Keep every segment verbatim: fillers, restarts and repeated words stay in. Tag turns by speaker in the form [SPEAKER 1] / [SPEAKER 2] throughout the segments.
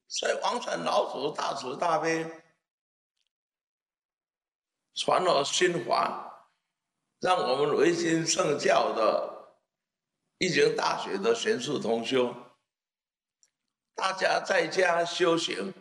[SPEAKER 1] 所以王禅老祖大慈大悲，传了心法，让我们维新圣教的易经大学的贤士同修，大家在家修行，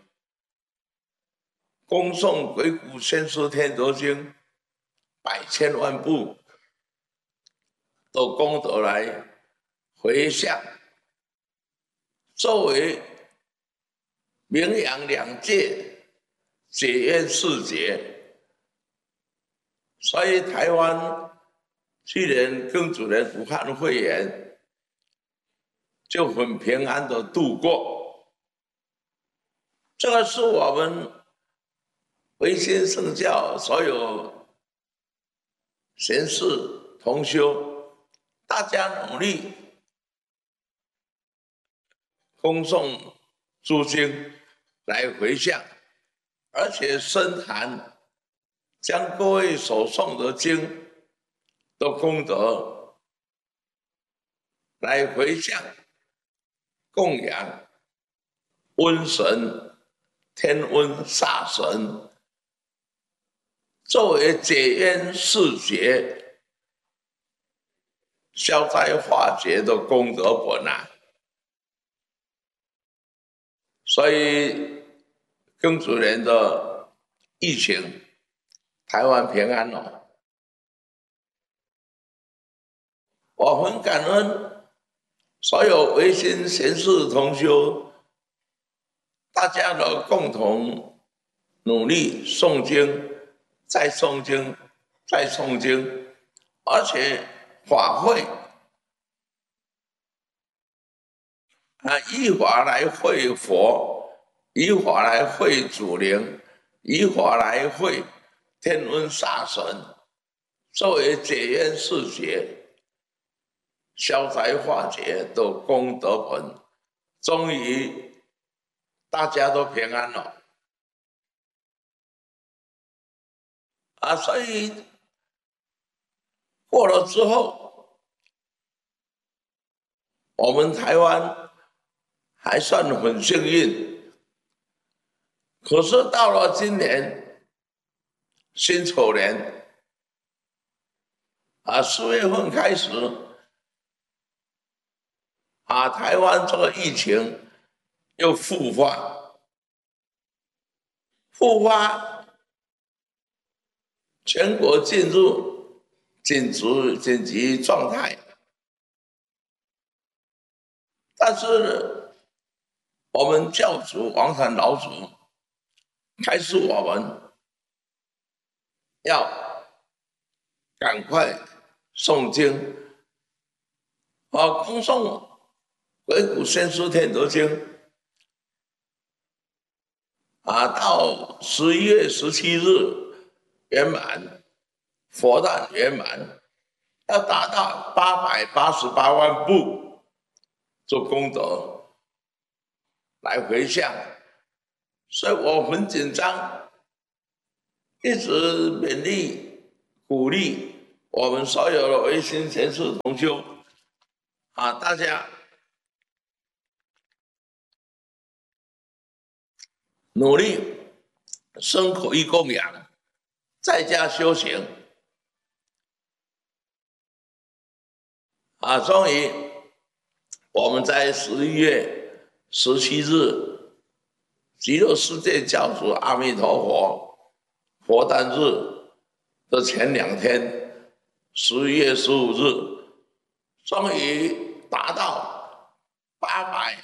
[SPEAKER 1] 恭诵《鬼谷先师天德经》百千万部的功德来回向，作为名扬两界、解冤释结。所以台湾去年庚子年武汉肺炎就很平安的度过，这个是我们维新圣教所有贤士同修，大家努力恭诵诸经来回向，而且深谈将各位所诵的经的功德来回向供养瘟神、天瘟煞神，作为解冤释结、消灾化解的功德本啊。所以庚子年的疫情，台湾平安了。我很感恩所有维新贤士同修，大家的共同努力诵经，再诵经，再诵经，而且法会啊，依法来会佛，依法来会祖灵，依法来会天瘟煞神，作为解冤释结、消灾化解的功德本，终于大家都平安了啊！所以过了之后，我们台湾还算很幸运。可是到了今年辛丑年啊，四月份开始啊，台湾这个疫情又复发，复发，全国进入紧急紧急状态。但是我们教主王禅老祖开示我们要赶快诵经，啊，恭诵《鬼谷先师天德经》啊，到十一月十七日圆满，佛诞圆满，要达到八百八十八万部做功德来回向，所以我很紧张，一直勉励鼓励我们所有的维新贤士同修啊，大家努力生口意供养，在家修行啊！终于，我们在十一月十七日，极乐世界教主阿弥陀佛佛诞日的前两天，十一月十五日，终于达到八百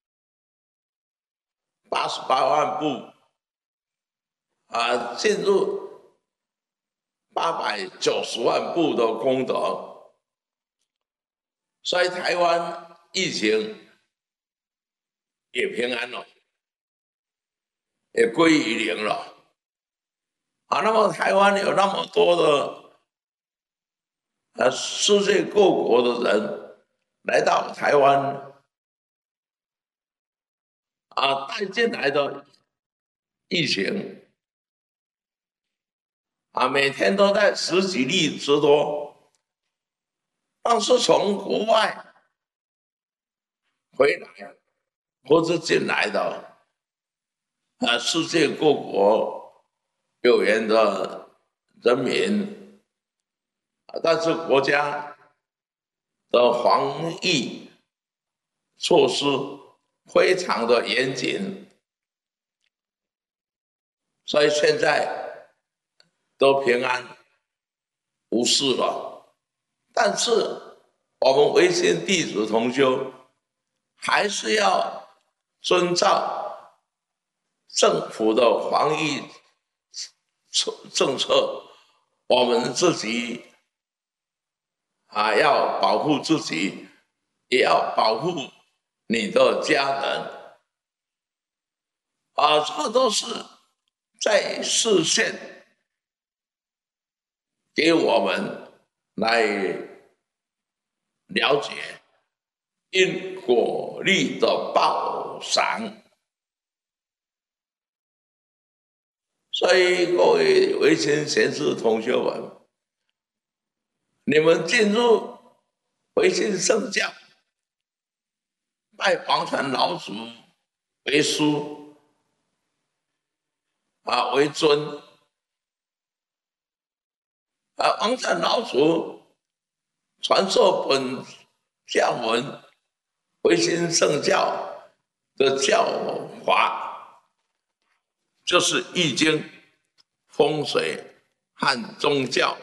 [SPEAKER 1] 八十八万部啊，进入八百九十万部的功德，所以台湾疫情也平安了，也归于零了啊。那么台湾有那么多的呃世界各国的人来到台湾啊，带进来的疫情啊，每天都在十几例之多，但是从国外回来或者进来的啊，世界各国有缘的人民，但是国家的防疫措施非常的严谨，所以现在都平安无事了。但是我们维新弟子同修还是要遵照政府的防疫政策，我们自己啊要保护自己，也要保护你的家人啊，这都是在视线给我们来了解因果律的报赏。所以各位维新贤士同学们，你们进入维新圣教，拜黄泉老祖为师啊为尊啊，黄泉老祖传授本教门维新圣教的教法，就是易经、风水和宗教。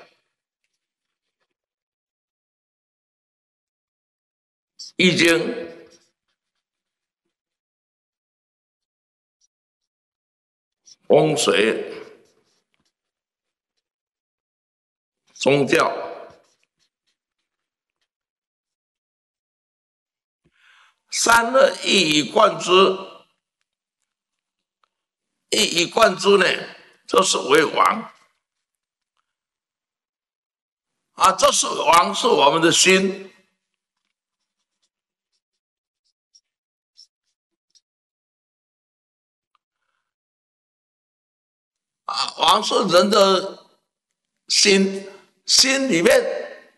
[SPEAKER 1] 易经风水宗教，三个一以贯之，一以贯之呢，就是为王啊，这是王，是我们的心啊，王是人的心，心里面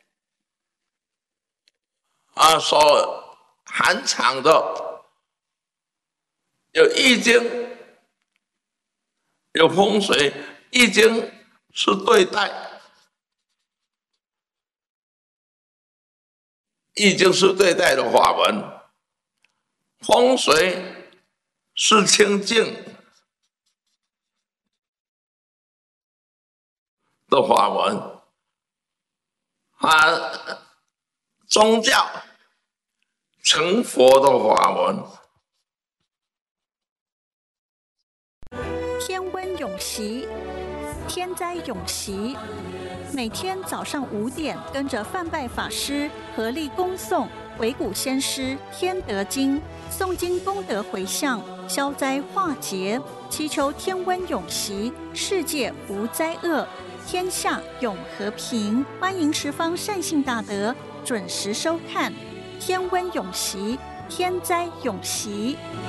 [SPEAKER 1] 啊所含藏的有易经，有风水。易经是对待，易经是对待的法门，风水是清净的法门啊，宗教成佛的法门。
[SPEAKER 2] 天温永习，天灾永习。每天早上五点，跟着范拜法师合力恭诵维古先师《天德经》，诵经功德回向，消灾化劫，祈求天温永习，世界无灾厄，天下永和平。欢迎十方善信大德准时收看《天温永习》，天灾永习。